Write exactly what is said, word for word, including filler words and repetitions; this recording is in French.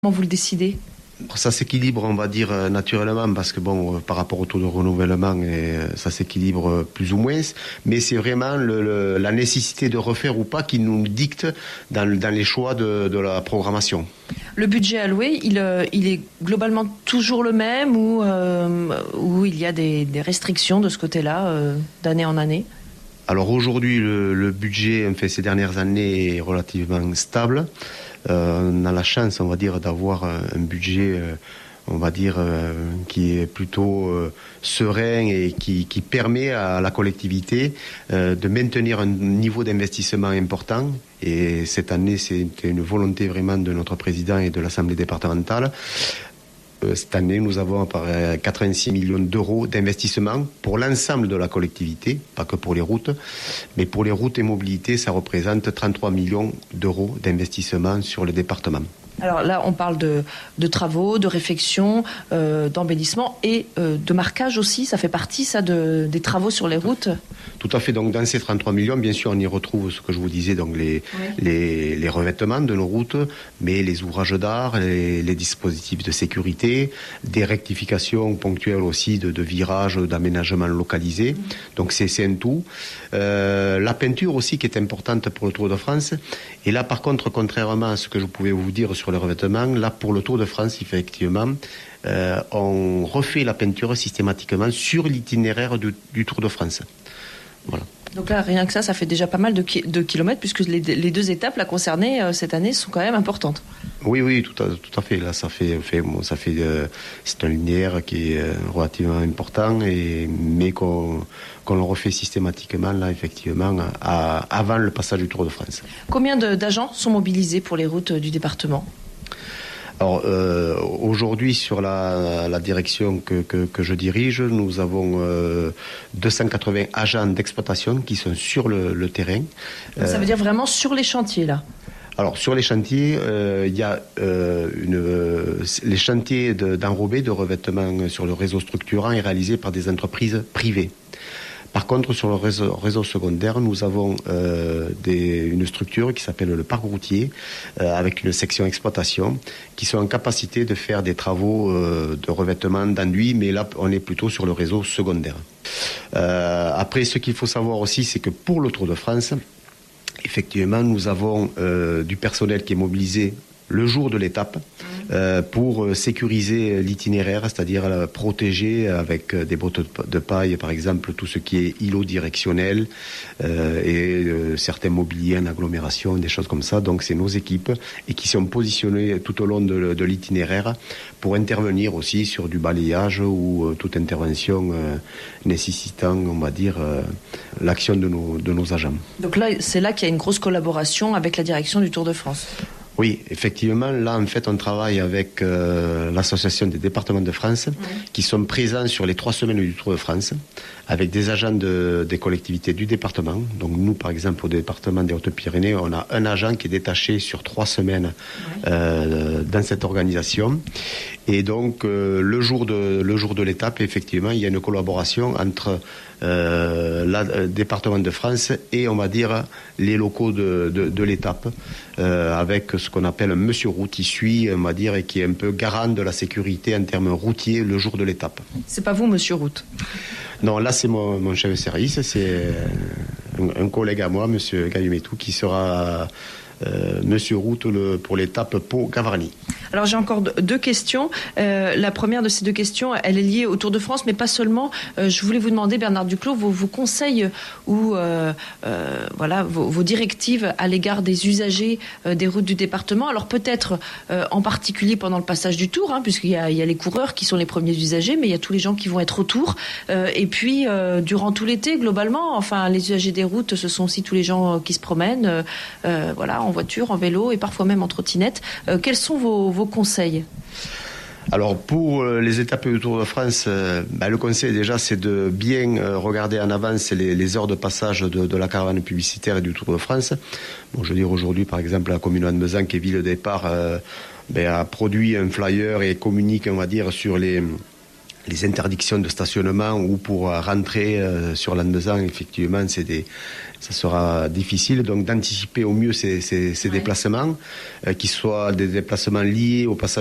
Comment vous le décidez ? Ça s'équilibre, on va dire, naturellement, parce que bon, par rapport au taux de renouvellement, ça s'équilibre plus ou moins. Mais c'est vraiment le, le, la nécessité de refaire ou pas qui nous dicte dans, dans les choix de, de la programmation. Le budget alloué, il, il est globalement toujours le même ou, euh, ou il y a des, des restrictions de ce côté-là, euh, d'année en année ? Alors aujourd'hui, le, le budget, en fait, ces dernières années, est relativement stable. Euh, on a la chance, on va dire, d'avoir un budget, euh, on va dire, euh, qui est plutôt euh, serein et qui, qui permet à la collectivité euh, de maintenir un niveau d'investissement important. Et cette année, c'était une volonté vraiment de notre président et de l'Assemblée départementale. Cette année, nous avons quatre-vingt-six millions d'euros d'investissement pour l'ensemble de la collectivité, pas que pour les routes, mais pour les routes et mobilités, ça représente trente-trois millions d'euros d'investissement sur le département. Alors là, on parle de, de travaux, de réfection, euh, d'embellissement et euh, de marquage aussi. Ça fait partie, ça, de, des travaux sur les routes ? Tout à fait. Donc, dans ces trente-trois millions, bien sûr, on y retrouve ce que je vous disais, donc les, oui. les, les revêtements de nos routes, mais les ouvrages d'art, les, les dispositifs de sécurité, des rectifications ponctuelles aussi de, de virages, d'aménagements localisés. Mmh. Donc, c'est, c'est un tout. Euh, la peinture aussi, qui est importante pour le Tour de France. Et là, par contre, contrairement à ce que je pouvais vous dire sur les revêtements, là, pour le Tour de France, effectivement, euh, on refait la peinture systématiquement sur l'itinéraire du, du Tour de France. Voilà. Donc là, rien que ça, ça fait déjà pas mal de, ki- de kilomètres, puisque les, les deux étapes là, concernées euh, cette année sont quand même importantes. Oui, oui, tout à, tout à fait. Là, ça fait, fait, bon, ça fait euh, c'est un linéaire qui est euh, relativement important, et, mais qu'on, qu'on le refait systématiquement, là, effectivement, à, avant le passage du Tour de France. Combien de, d'agents sont mobilisés pour les routes du département ? Alors euh, aujourd'hui, sur la, la direction que, que, que je dirige, nous avons euh, deux cent quatre-vingts agents d'exploitation qui sont sur le, le terrain. Donc, ça veut dire vraiment sur les chantiers, là ? Alors sur les chantiers, euh, il y a euh, une, euh, les chantiers de, d'enrobés, de revêtement sur le réseau structurant est réalisé par des entreprises privées. Par contre, sur le réseau, réseau secondaire, nous avons euh, des, une structure qui s'appelle le parc routier, euh, avec une section exploitation, qui sont en capacité de faire des travaux euh, de revêtement d'enduit, mais là, on est plutôt sur le réseau secondaire. Euh, après, ce qu'il faut savoir aussi, c'est que pour le Tour de France, effectivement, nous avons euh, du personnel qui est mobilisé le jour de l'étape euh, pour sécuriser l'itinéraire, c'est-à-dire euh, protéger avec des bottes de paille, par exemple, tout ce qui est îlot directionnel euh, et euh, certains mobiliers en agglomération, des choses comme ça. Donc c'est nos équipes et qui sont positionnées tout au long de, de l'itinéraire pour intervenir aussi sur du balayage ou euh, toute intervention euh, nécessitant, on va dire, euh, l'action de nos, de nos agents. Donc là, c'est là qu'il y a une grosse collaboration avec la direction du Tour de France. Oui, effectivement, là, en fait, on travaille avec euh, l'Association des départements de France, oui. qui sont présents sur les trois semaines du Tour de France, avec des agents de, des collectivités du département. Donc nous, par exemple, au département des Hautes-Pyrénées, on a un agent qui est détaché sur trois semaines oui. euh, dans cette organisation. Et donc, euh, le jour de, le jour de l'étape, effectivement, il y a une collaboration entre euh, le département de France et, on va dire, les locaux de, de, de l'étape, euh, avec ce qu'on appelle un monsieur route qui suit, on va dire, et qui est un peu garant de la sécurité en termes routiers le jour de l'étape. C'est pas vous, monsieur route ? Non, là, c'est mon, mon chef de service, c'est un, un collègue à moi, monsieur Gaillumetou, qui sera... Euh, Monsieur Route le, pour l'étape Pau-Gavarnie. Alors j'ai encore deux questions. Euh, la première de ces deux questions, elle est liée au Tour de France, mais pas seulement. Euh, je voulais vous demander, Bernard Duclos, vos, vos conseils ou euh, euh, voilà vos, vos directives à l'égard des usagers euh, des routes du département. Alors peut-être euh, en particulier pendant le passage du Tour, hein, puisqu'il y a, il y a les coureurs qui sont les premiers usagers, mais il y a tous les gens qui vont être autour. Euh, et puis euh, durant tout l'été, globalement, enfin les usagers des routes, ce sont aussi tous les gens qui se promènent. Euh, voilà. En voiture, en vélo et parfois même en trottinette. Euh, quels sont vos, vos conseils ? Alors pour euh, les étapes du Tour de France, euh, bah, le conseil déjà c'est de bien euh, regarder en avance les, les heures de passage de, de la caravane publicitaire et du Tour de France. Bon, je veux dire aujourd'hui par exemple la commune de Mezan qui est ville de départ euh, bah, a produit un flyer et communique on va dire sur les les interdictions de stationnement ou pour rentrer euh, sur Lannemezan, effectivement, c'est des, ça sera difficile. Donc d'anticiper au mieux ces, ces, ces ouais. déplacements, euh, qui soient des déplacements liés au passage